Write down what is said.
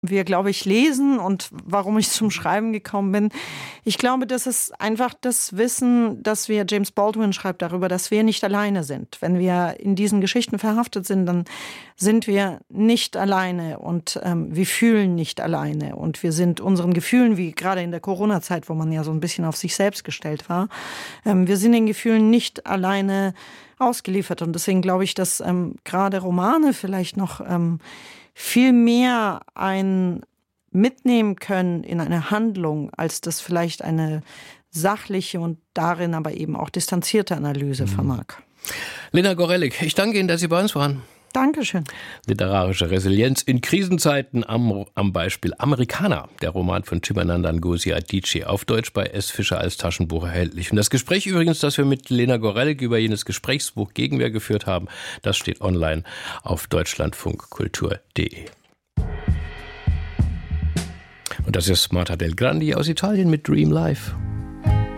wir, glaube ich, lesen und warum ich zum Schreiben gekommen bin. Ich glaube, das ist einfach das Wissen, dass wir, James Baldwin schreibt darüber, dass wir nicht alleine sind. Wenn wir in diesen Geschichten verhaftet sind, dann sind wir nicht alleine und wir fühlen nicht alleine. Und wir sind unseren Gefühlen, wie gerade in der Corona-Zeit, wo man ja so ein bisschen auf sich selbst gestellt war, wir sind den Gefühlen nicht alleine ausgeliefert. Und deswegen glaube ich, dass gerade Romane vielleicht noch viel mehr ein mitnehmen können in eine Handlung, als das vielleicht eine sachliche und darin aber eben auch distanzierte Analyse vermag. Lena Gorelick, ich danke Ihnen, dass Sie bei uns waren. Dankeschön. Literarische Resilienz in Krisenzeiten am Beispiel Amerikaner, der Roman von Chimamanda Ngozi Adichie, auf Deutsch bei S. Fischer als Taschenbuch erhältlich. Und das Gespräch übrigens, das wir mit Lena Gorelick über jenes Gesprächsbuch Gegenwehr geführt haben, das steht online auf deutschlandfunkkultur.de. Und das ist Marta Del Grandi aus Italien mit Dream Life.